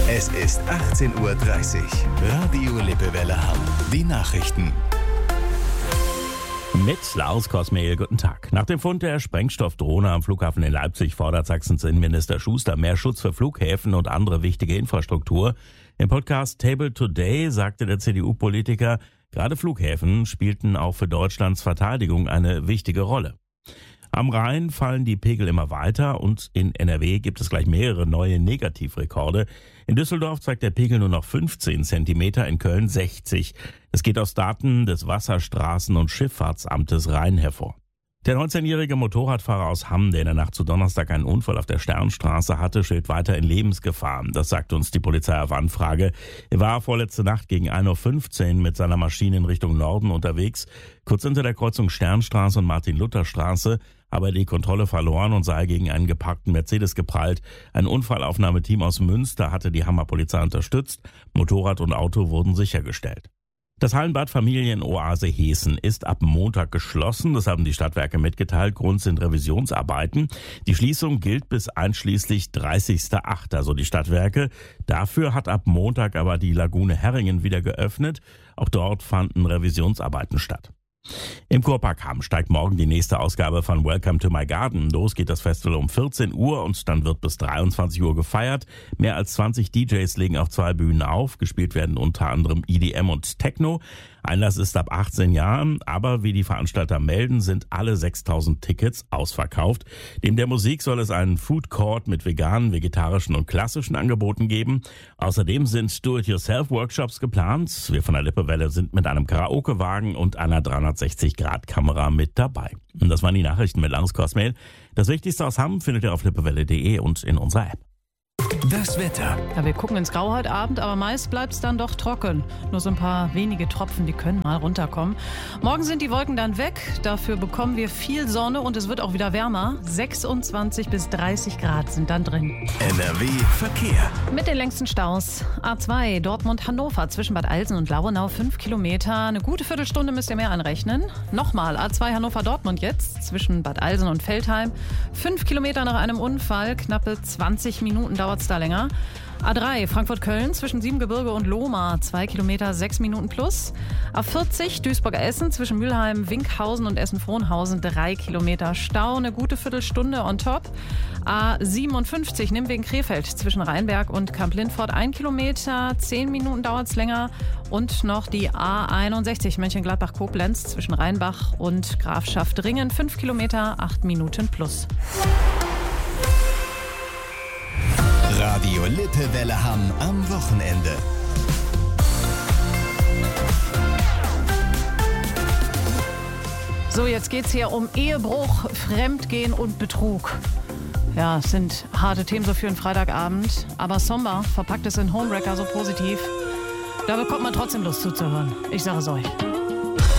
Es ist 18:30 Uhr. Radio Lippewelle Hamm. Die Nachrichten. Mit Lars Kosmehl, guten Tag. Nach dem Fund der Sprengstoffdrohne am Flughafen in Leipzig fordert Sachsens Innenminister Schuster mehr Schutz für Flughäfen und andere wichtige Infrastruktur. Im Podcast Table Today sagte der CDU-Politiker, gerade Flughäfen spielten auch für Deutschlands Verteidigung eine wichtige Rolle. Am Rhein fallen die Pegel immer weiter und in NRW gibt es gleich mehrere neue Negativrekorde. In Düsseldorf zeigt der Pegel nur noch 15 Zentimeter, in Köln 60. Es geht aus Daten des Wasserstraßen- und Schifffahrtsamtes Rhein hervor. Der 19-jährige Motorradfahrer aus Hamm, der in der Nacht zu Donnerstag einen Unfall auf der Sternstraße hatte, steht weiter in Lebensgefahr. Das sagt uns die Polizei auf Anfrage. Er war vorletzte Nacht gegen 1:15 Uhr mit seiner Maschine in Richtung Norden unterwegs. Kurz hinter der Kreuzung Sternstraße und Martin-Luther-Straße habe er die Kontrolle verloren und sei gegen einen geparkten Mercedes geprallt. Ein Unfallaufnahmeteam aus Münster hatte die Hammer Polizei unterstützt. Motorrad und Auto wurden sichergestellt. Das Hallenbad Familienoase Heßen ist ab Montag geschlossen. Das haben die Stadtwerke mitgeteilt. Grund sind Revisionsarbeiten. Die Schließung gilt bis einschließlich 30.08., so die Stadtwerke. Dafür hat ab Montag aber die Lagune Herringen wieder geöffnet. Auch dort fanden Revisionsarbeiten statt. Im Kurpark Hamm steigt morgen die nächste Ausgabe von Welcome to My Garden. Los geht das Festival um 14 Uhr und dann wird bis 23 Uhr gefeiert. Mehr als 20 DJs legen auf 2 Bühnen auf. Gespielt werden unter anderem EDM und Techno. Einlass ist ab 18 Jahren, aber wie die Veranstalter melden, sind alle 6.000 Tickets ausverkauft. Neben der Musik soll es einen Food Court mit veganen, vegetarischen und klassischen Angeboten geben. Außerdem sind Do-it-yourself-Workshops geplant. Wir von der Lippewelle sind mit einem Karaoke-Wagen und einer 360-Grad-Kamera mit dabei. Und das waren die Nachrichten mit Lars Kosmehl. Das Wichtigste aus Hamm findet ihr auf lippewelle.de und in unserer App. Das Wetter. Ja, wir gucken ins Grau heute Abend, aber meist bleibt es dann doch trocken. Nur so ein paar wenige Tropfen, die können mal runterkommen. Morgen sind die Wolken dann weg. Dafür bekommen wir viel Sonne und es wird auch wieder wärmer. 26 bis 30 Grad sind dann drin. NRW Verkehr. Mit den längsten Staus. A2 Dortmund-Hannover zwischen Bad Alsen und Lauenau 5 Kilometer. Eine gute Viertelstunde müsst ihr mehr anrechnen. Nochmal A2 Hannover-Dortmund jetzt zwischen Bad Alsen und Veltheim. 5 Kilometer nach einem Unfall. Knappe 20 Minuten dauert es da länger. A3 Frankfurt-Köln zwischen Siebengebirge und Lohmar 2 Kilometer 6 Minuten plus. A40 Duisburg-Essen zwischen Mülheim, Winkhausen und Essen-Frohnhausen 3 Kilometer Stau, eine gute Viertelstunde on top. A57 Nimwegen-Krefeld zwischen Rheinberg und Kamp-Lindfort 1 Kilometer, 10 Minuten dauert es länger. Und noch die A61 Mönchengladbach-Koblenz zwischen Rheinbach und Grafschaft-Ringen 5 Kilometer 8 Minuten plus. Radio Lippewelle Hamm am Wochenende. So, jetzt geht's hier um Ehebruch, Fremdgehen und Betrug. Ja, es sind harte Themen so für einen Freitagabend, aber Somber verpackt es in Homewrecker so positiv. Da bekommt man trotzdem Lust zuzuhören. Ich sage es euch.